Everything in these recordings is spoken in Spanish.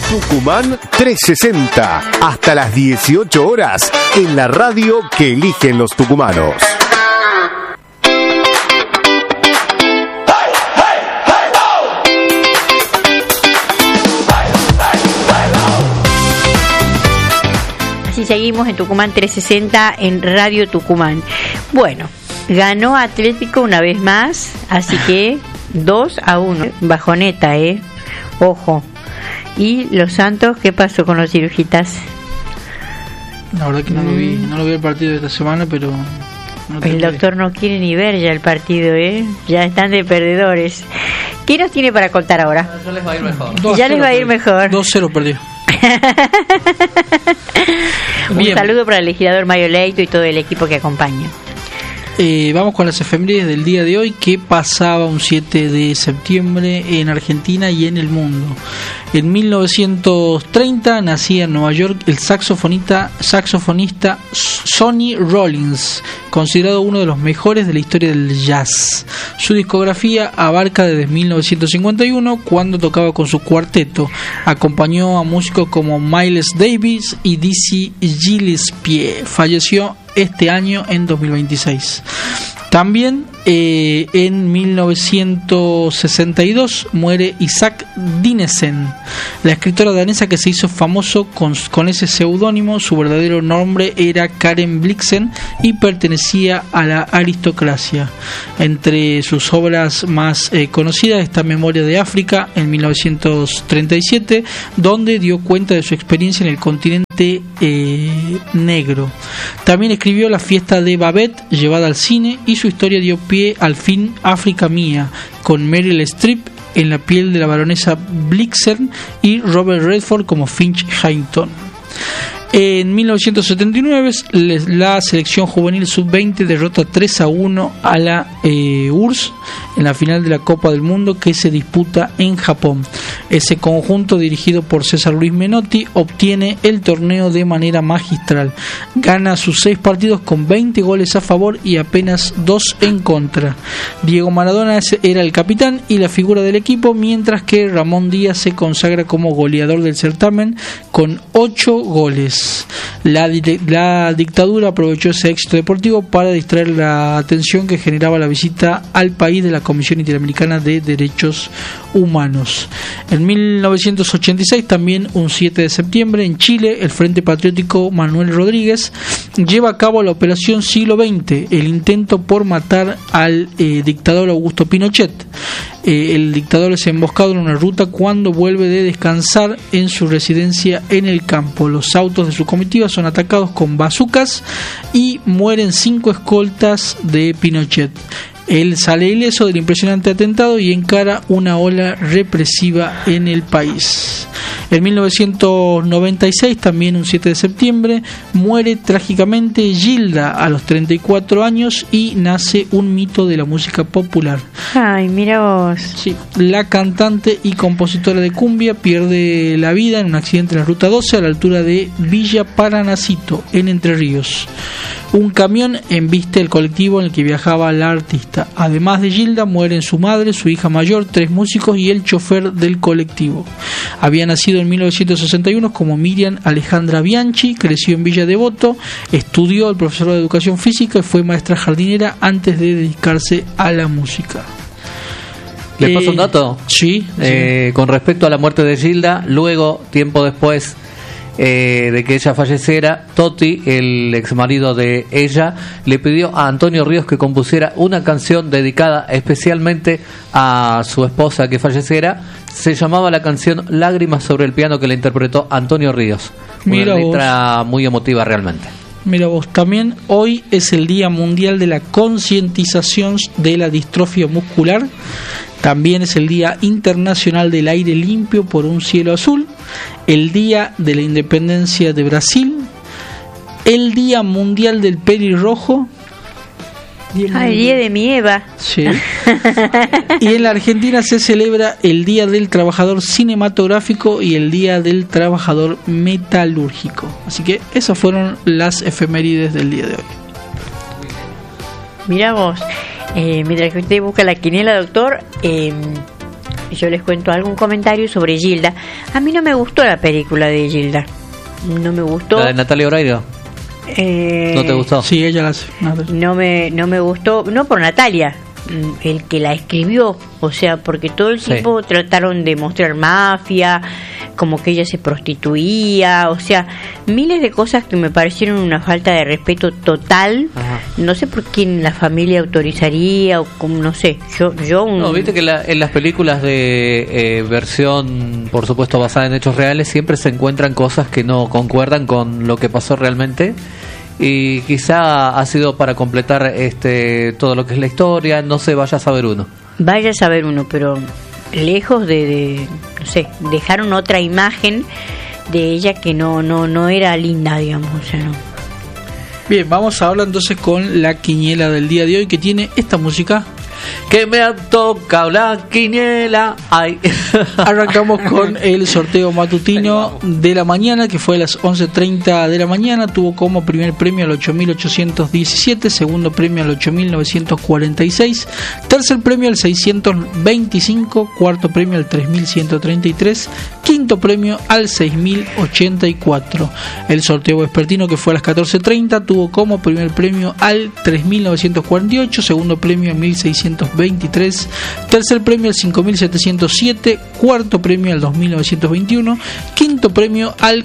Tucumán 360, hasta las 18 horas, en la radio que eligen los tucumanos. Así seguimos en Tucumán 360 en Radio Tucumán. Bueno, ganó Atlético una vez más, así que 2-1. Bajoneta, ojo. ¿Y los Santos qué pasó con los cirujitas? La verdad que no lo vi el partido de esta semana, pero el doctor no quiere ni ver ya el partido, ya están de perdedores. ¿Qué nos tiene para contar ahora? Ya les va a ir mejor. Ya les va a ir mejor. 2-0 perdió. Un saludo para el legislador Mario Leito y todo el equipo que acompaña. Vamos con las efemérides del día de hoy. ¿Qué pasaba un 7 de septiembre en Argentina y en el mundo? En 1930 nacía en Nueva York el saxofonista Sonny Rollins, considerado uno de los mejores de la historia del jazz. Su discografía abarca desde 1951, cuando tocaba con su cuarteto. Acompañó a músicos como Miles Davis y Dizzy Gillespie. Falleció este año en 2026. También en 1962 muere Isaac Dinesen, la escritora danesa que se hizo famoso con ese seudónimo. Su verdadero nombre era Karen Blixen y pertenecía a la aristocracia. Entre sus obras más conocidas está Memoria de África en 1937, donde dio cuenta de su experiencia en el continente negro. También escribió La fiesta de Babette, llevada al cine, y su historia dio pie al film África Mía, con Meryl Streep en la piel de la baronesa Blixen y Robert Redford como Finch Hampton. En 1979 la selección juvenil sub-20 derrota 3-1 a la URSS en la final de la Copa del Mundo que se disputa en Japón. Ese conjunto, dirigido por César Luis Menotti, obtiene el torneo de manera magistral. Gana sus 6 partidos con 20 goles a favor y apenas 2 en contra. Diego Maradona era el capitán y la figura del equipo, mientras que Ramón Díaz se consagra como goleador del certamen con 8 goles. La dictadura aprovechó ese éxito deportivo para distraer la atención que generaba la visita al país de la Comisión Interamericana de Derechos Humanos. En 1986, también un 7 de septiembre, en Chile, el Frente Patriótico Manuel Rodríguez lleva a cabo la Operación Siglo XX, el intento por matar al dictador Augusto Pinochet. El dictador es emboscado en una ruta cuando vuelve de descansar en su residencia en el campo. Los autos de su comitiva son atacados con bazucas y mueren 5 escoltas de Pinochet. Él sale ileso del impresionante atentado y encara una ola represiva en el país. En 1996, también un 7 de septiembre, muere trágicamente Gilda a los 34 años y nace un mito de la música popular. Ay, mira vos. Sí, la cantante y compositora de cumbia pierde la vida en un accidente en la Ruta 12 a la altura de Villa Paranacito, en Entre Ríos. Un camión embiste el colectivo en el que viajaba la artista. Además de Gilda, mueren su madre, su hija mayor, 3 músicos y el chofer del colectivo. Había nacido en 1961 como Miriam Alejandra Bianchi, creció en Villa Devoto, estudió el profesor de educación física y fue maestra jardinera antes de dedicarse a la música. ¿Le paso un dato? Sí. Con respecto a la muerte de Gilda, luego, tiempo después de que ella falleciera, Totti, el ex marido de ella, le pidió a Antonio Ríos que compusiera una canción dedicada especialmente a su esposa que falleciera. Se llamaba la canción Lágrimas sobre el piano, que la interpretó Antonio Ríos. Una letra muy emotiva realmente. Mira vos, también hoy es el Día Mundial de la Concientización de la Distrofia Muscular. También es el Día Internacional del Aire Limpio por un Cielo Azul, el Día de la Independencia de Brasil, el Día Mundial del Pelirrojo. El Día de mi Eva. Sí. Y en la Argentina se celebra el Día del Trabajador Cinematográfico y el Día del Trabajador Metalúrgico. Así que esas fueron las efemérides del día de hoy. Mirá vos, mientras que usted busca la quiniela, doctor, yo les cuento algún comentario sobre Gilda. A mí no me gustó la película de Gilda. No me gustó. ¿La de Natalia Oreiro? ¿No te gustó? Sí, ella la hace. No me gustó, no por Natalia, el que la escribió, o sea, porque todo el tiempo trataron de mostrar mafia, como que ella se prostituía, o sea, miles de cosas que me parecieron una falta de respeto total. Ajá. No sé por quién la familia autorizaría o como, no sé, no, viste que en las películas de versión, por supuesto, basada en hechos reales, siempre se encuentran cosas que no concuerdan con lo que pasó realmente. Y quizá ha sido para completar todo lo que es la historia, no sé, vaya a saber uno. Vaya a saber uno, pero lejos de no sé, dejaron otra imagen de ella que no era linda, digamos, o sea, no. Bien, vamos ahora entonces con la quiniela del día de hoy, que tiene esta música. Que me ha tocado la quiniela. Ay. Arrancamos con el sorteo matutino de la mañana, que fue a las 11:30 de la mañana. Tuvo como primer premio al 8.817, segundo premio al 8.946, tercer premio al 625, cuarto premio al 3.133, quinto premio al 6.084. El sorteo vespertino, que fue a las 14:30, tuvo como primer premio al 3.948, segundo premio al 1.623, tercer premio al 5.707, cuarto premio al 2.921, quinto premio al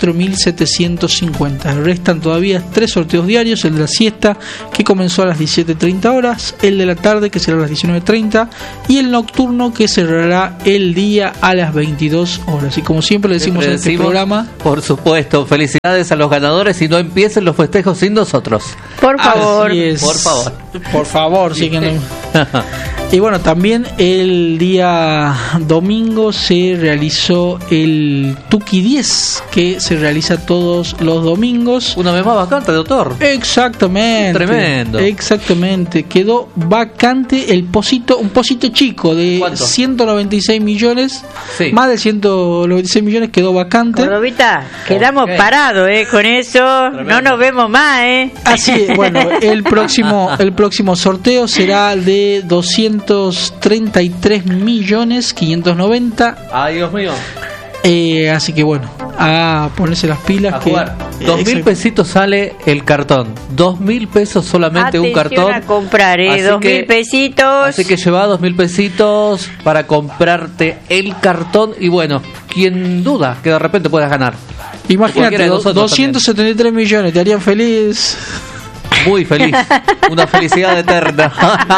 4.750. Restan todavía 3 sorteos diarios: el de la siesta, que comenzó a las 17:30 horas, el de la tarde, que será a las 19:30, y el nocturno, que cerrará el día a las 22 horas. Y como siempre le decimos en este programa, por supuesto, felicidades a los ganadores, y no empiecen los festejos sin nosotros. Por favor. Así es. Por favor, sí que no. Y bueno, también el día domingo se realizó el Tuki 10, que se realiza todos los domingos. Una vez más vacante, doctor. Exactamente. Tremendo. Exactamente. Quedó vacante el pocito, un pocito chico de ¿cuánto? 196 millones. Sí. Más de 196 millones quedó vacante. Cordovita, quedamos parados, con eso. Tremendo. No nos vemos más, Así es. Bueno, el próximo sorteo será de 233.590.000. Ay, Dios mío. Así que bueno, a ponerse las pilas. A jugar. 2.000 pesitos sale el cartón. 2.000 pesos solamente. Atención, un cartón. A comprar, 2.000 pesitos. Así que lleva 2.000 pesitos para comprarte el cartón. Y bueno, quien duda que de repente puedas ganar. Imagínate, 273 también. Millones, te harían feliz. Muy feliz, una felicidad eterna.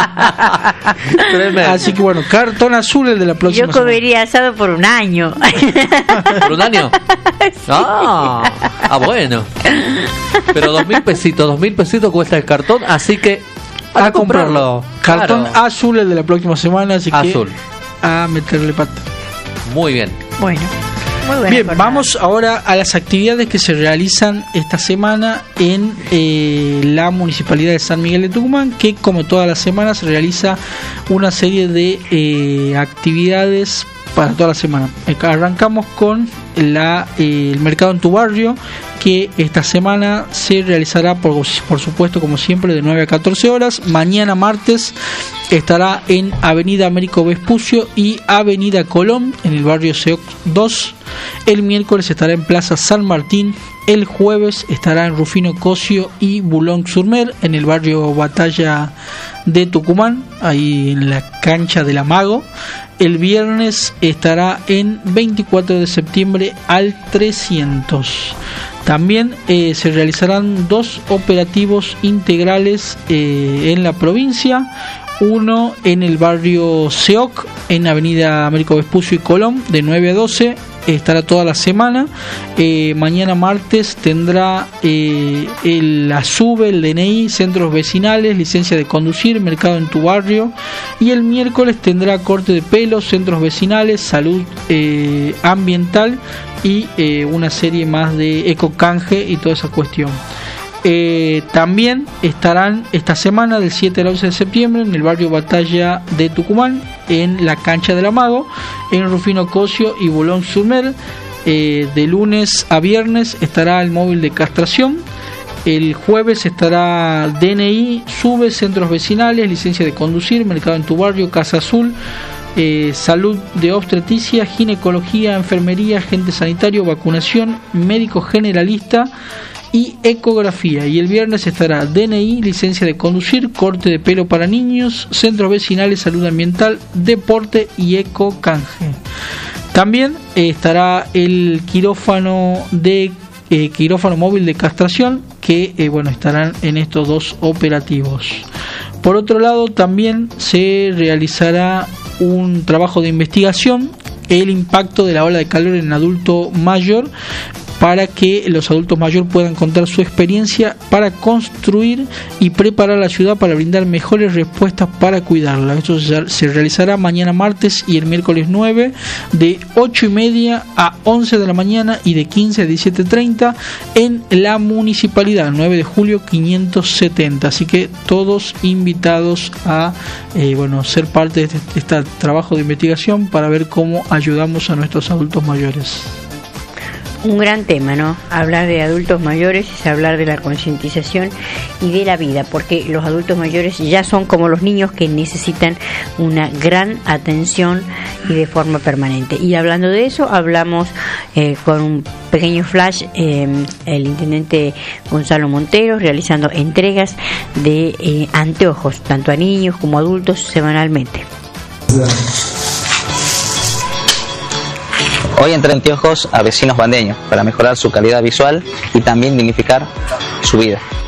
Así que bueno, cartón azul el de la próxima. Yo comería asado por un año. ¿Por un año? Sí. Bueno. Pero 2.000 pesitos cuesta el cartón, así que a comprarlo. Cartón azul el de la próxima semana, así azul. Que a meterle pata. Muy bien. Bueno. Bien, jornada. Vamos ahora a las actividades que se realizan esta semana en la Municipalidad de San Miguel de Tucumán, que como todas las semanas realiza una serie de actividades para toda la semana. Arrancamos con el mercado en tu barrio, que esta semana se realizará por supuesto, como siempre, de 9 a 14 horas. Mañana martes estará en Avenida Américo Vespucio y Avenida Colón, en el barrio SEOC 2. El miércoles estará en Plaza San Martín. El jueves estará en Rufino Cosio y Boulogne-sur-Mer, en el barrio Batalla de Tucumán, ahí en la cancha del Amago. El viernes estará en 24 de septiembre al 300. También se realizarán 2 operativos integrales en la provincia. Uno en el barrio SEOC, en Avenida Américo Vespucio y Colón, de 9 a 12. Estará toda la semana. Mañana martes tendrá la SUBE, el DNI, centros vecinales, licencia de conducir, mercado en tu barrio. Y el miércoles tendrá corte de pelo, centros vecinales, salud ambiental y una serie más de ecocanje y toda esa cuestión. También estarán esta semana del 7 al 11 de septiembre en el barrio Batalla de Tucumán, en la cancha del Amago, en Rufino Cosio y Boulogne-sur-Mer. De lunes a viernes estará el móvil de castración. El jueves estará DNI, SUBE, centros vecinales, licencia de conducir, mercado en tu barrio, Casa Azul, salud de obstetricia, ginecología, enfermería, agente sanitario, vacunación, médico generalista y ecografía. Y el viernes estará DNI, licencia de conducir, corte de pelo para niños, centros vecinales, salud ambiental, deporte y eco canje. También estará el quirófano móvil de castración, que estarán en estos 2 operativos. Por otro lado, también se realizará un trabajo de investigación, el impacto de la ola de calor en el adulto mayor, para que los adultos mayores puedan contar su experiencia para construir y preparar la ciudad para brindar mejores respuestas para cuidarla. Esto se realizará mañana martes y el miércoles 9 de 8:30 a 11 de la mañana y de 15 a 17:30 en la municipalidad, 9 de julio 570. Así que todos invitados a ser parte de este trabajo de investigación para ver cómo ayudamos a nuestros adultos mayores. Un gran tema, ¿no? Hablar de adultos mayores es hablar de la concientización y de la vida, porque los adultos mayores ya son como los niños que necesitan una gran atención y de forma permanente. Y hablando de eso, hablamos con un pequeño flash, el intendente Gonzalo Montero realizando entregas de anteojos, tanto a niños como a adultos, semanalmente. Hoy entrega anteojos a vecinos bandeños para mejorar su calidad visual y también dignificar su vida.